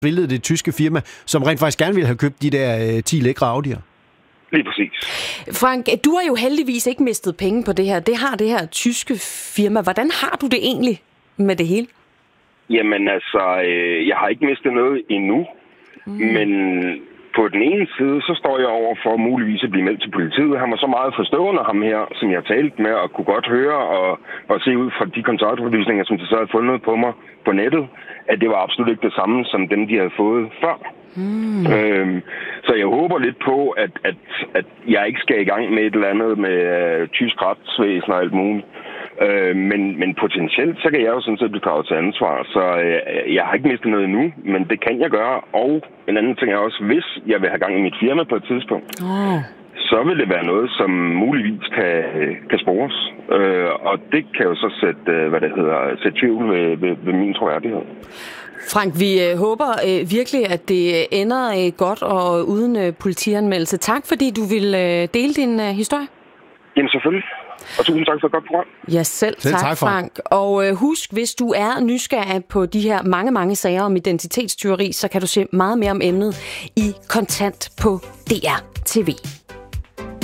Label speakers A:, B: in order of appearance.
A: billedet det tyske firma, som rent faktisk gerne ville have købt de der 10 lækre Audi'er.
B: Lige præcis.
C: Frank, du har jo heldigvis ikke mistet penge på det her. Det har det her tyske firma. Hvordan har du det egentlig med det hele?
B: Jamen altså, jeg har ikke mistet noget endnu. Men på den ene side, så står jeg over for muligvis at blive meldt til politiet. Han var så meget forstående, ham her, som jeg talte med, og kunne godt høre og se ud fra de kontaktoplysninger, som de så havde fundet på mig på nettet, at det var absolut ikke det samme, som dem, de havde fået før. Så jeg håber lidt på, at jeg ikke skal i gang med et eller andet med tysk retsvæsen og alt muligt. Men potentielt, så kan jeg jo sådan set blive draget til ansvar. Så jeg har ikke mistet noget endnu, men det kan jeg gøre. Og en anden ting er også, hvis jeg vil have gang i mit firma på et tidspunkt, så vil det være noget, som muligvis kan spores. Og det kan jo så sætte tvivl ved min troværdighed.
C: Frank, vi håber virkelig, at det ender godt og uden politianmeldelse. Tak, fordi du vil dele din historie.
B: Jamen selvfølgelig. Og tusind tak for et godt program.
C: Ja, selv tak, Frank. Og husk, hvis du er nysgerrig på de her mange sager om identitetstyveri, så kan du se meget mere om emnet i Kontant på DR TV.